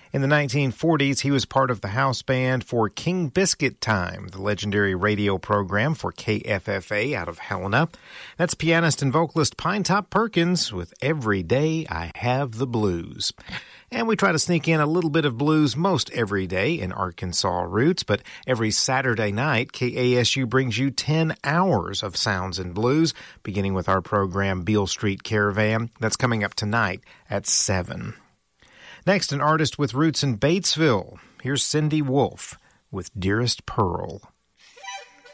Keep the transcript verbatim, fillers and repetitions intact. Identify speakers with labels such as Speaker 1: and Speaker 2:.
Speaker 1: In the nineteen forties, he was part of the house band for King Biscuit Time, the legendary radio program for K F F A out of Helena. That's pianist and vocalist Pinetop Perkins with Every Day I Have the Blues. And we try to sneak in a little bit of blues most every day in Arkansas Roots, but every Saturday night, K A S U brings you ten hours of sounds and blues, beginning with our program Beale Street Caravan. That's coming up tonight at seven. Next, an artist with roots in Batesville. Here's Cindy Wolfe with Dearest Pearl.